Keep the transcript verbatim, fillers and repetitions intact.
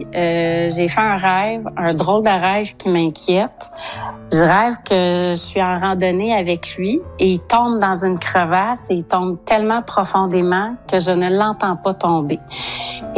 euh, j'ai fait un rêve, un drôle de rêve qui m'inquiète. Je rêve que je suis en randonnée avec lui et il tombe dans une crevasse et il tombe tellement profondément que je ne l'entends pas tomber.